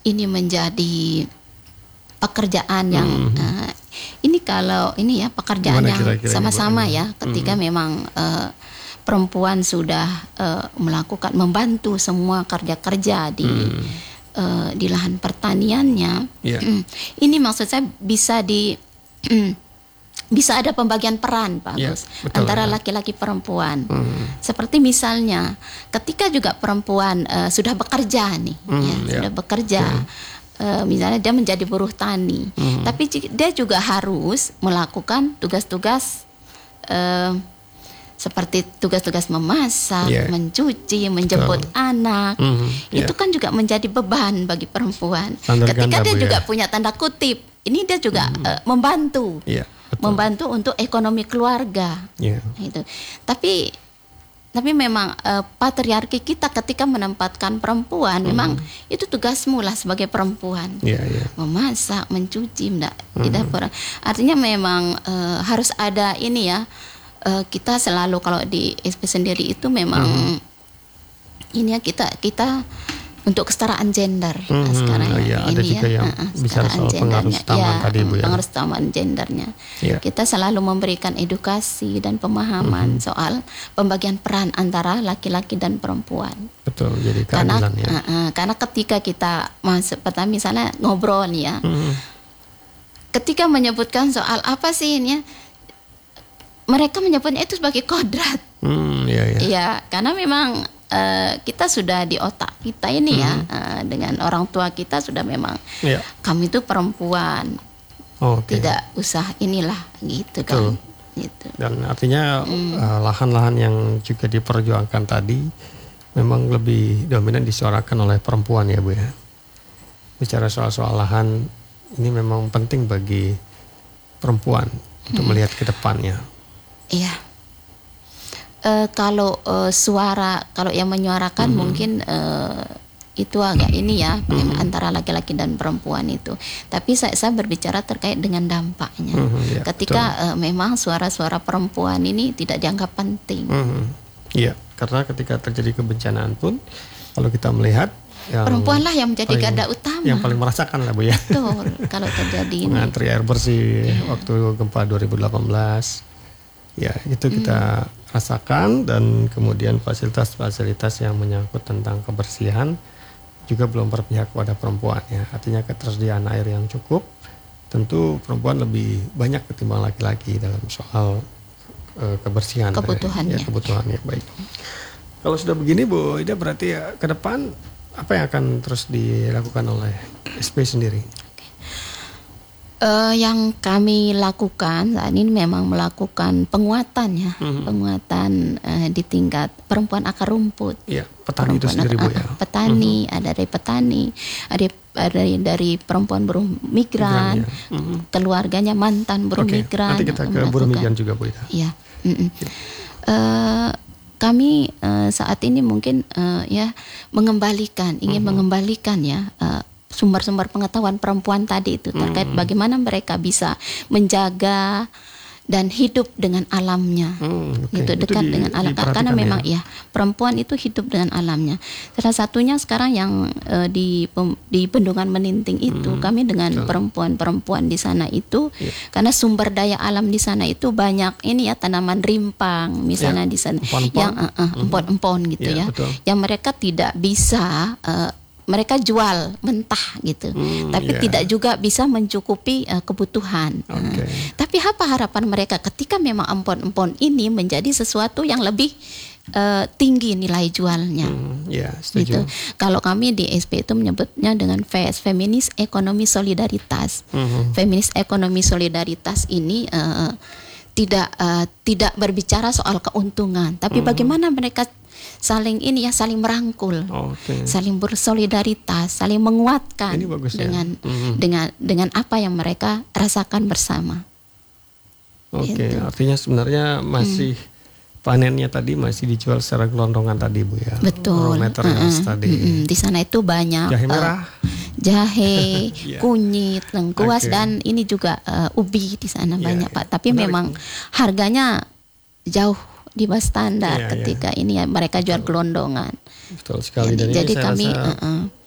ini menjadi pekerjaan yang ini kalau ini ya pekerjaan Gimana yang kira-kira sama-sama Ibu? ya ketika memang perempuan sudah melakukan membantu semua kerja-kerja di lahan pertaniannya. Ini maksud saya bisa bisa ada pembagian peran Pak Agus antara laki-laki perempuan. Seperti misalnya ketika juga perempuan sudah bekerja nih, sudah bekerja. Misalnya dia menjadi buruh tani, tapi dia juga harus melakukan tugas-tugas seperti tugas-tugas memasak, mencuci, menjemput anak. Itu kan juga menjadi beban bagi perempuan. Ketika dia juga punya tanda kutip, ini dia juga membantu, membantu untuk ekonomi keluarga. Itu. Tapi memang patriarki kita ketika menempatkan perempuan, memang itu tugasmu lah sebagai perempuan, memasak, mencuci, di dapur. Artinya memang harus ada ini ya. Kita selalu kalau di SP sendiri itu memang ini ya kita untuk kesetaraan gender sekarang ini ada juga ya, yang bicara soal pengaruh utama tadi Bu ya. Pengaruh utama gendernya. Kita selalu memberikan edukasi dan pemahaman soal pembagian peran antara laki-laki dan perempuan. Betul, jadi keadilan karena ketika kita masuk pertama misalnya ngobrol nih ya, ketika menyebutkan soal apa sih ini ya, mereka menyebutnya itu sebagai kodrat. Ya, karena memang kita sudah di otak kita ini ya, dengan orang tua kita sudah memang kami itu perempuan, tidak usah inilah gitu kan. Gitu. Dan artinya lahan-lahan yang juga diperjuangkan tadi memang lebih dominan disuarakan oleh perempuan ya Bu ya. Bicara soal lahan ini memang penting bagi perempuan untuk melihat ke depannya. Iya. Kalau suara, kalau yang menyuarakan mungkin itu agak ini ya, antara laki-laki dan perempuan itu. Tapi saya berbicara terkait dengan dampaknya. Ketika memang suara-suara perempuan ini tidak dianggap penting. Iya, karena ketika terjadi kebencanaan pun, kalau kita melihat yang perempuanlah yang menjadi garda utama. Yang paling merasakan lah Bu ya. Betul, kalau terjadi ini. Mengantri air bersih waktu gempa 2018. Ya, itu kita rasakan, dan kemudian fasilitas-fasilitas yang menyangkut tentang kebersihan juga belum berpihak kepada perempuan ya. Artinya ketersediaan air yang cukup tentu perempuan lebih banyak ketimbang laki-laki dalam soal kebersihan kebutuhannya. Kebutuhannya baik. Kalau sudah begini Bu Ida, berarti ya ke depan apa yang akan terus dilakukan oleh SP sendiri? Yang kami lakukan saat ini memang melakukan penguatan ya, penguatan di tingkat perempuan akar rumput. Iya, petani itu sendiri Bu ya. Petani, ada dari petani, ada dari perempuan buruh migran, keluarganya mantan buruh migran. Nanti kita ke buruh migran juga Bu ya. Iya. Kami saat ini mungkin ya ingin mengembalikan ya. Sumber-sumber pengetahuan perempuan tadi itu terkait bagaimana mereka bisa menjaga dan hidup dengan alamnya, gitu, dekat dengan alam. Karena memang ya perempuan itu hidup dengan alamnya. Salah satunya sekarang yang di Bendungan Meninting itu kami dengan perempuan-perempuan di sana itu, karena sumber daya alam di sana itu banyak ini ya, tanaman rimpang misalnya di sana, yang empon-empon gitu ya, yang mereka tidak bisa mereka jual mentah gitu, tapi tidak juga bisa mencukupi kebutuhan. Tapi apa harapan mereka ketika memang empon-empon ini menjadi sesuatu yang lebih tinggi nilai jualnya? Gitu. Kalau kami di SP itu menyebutnya dengan FES, Feminis Ekonomi Solidaritas. Feminis Ekonomi Solidaritas ini tidak berbicara soal keuntungan, tapi bagaimana mereka saling ini ya, saling merangkul, saling bersolidaritas, saling menguatkan dengan apa yang mereka rasakan bersama. Gitu. Artinya sebenarnya masih panennya tadi masih dijual secara gelondongan tadi Bu ya. Betul. Tadi. Di sana itu banyak jahe merah, jahe, kunyit, lengkuas, dan ini juga ubi di sana banyak Pak. Tapi memang harganya jauh di bawah standar ketika ini ya mereka jual gelondongan. Betul sekali. Dan jadi saya kami rasa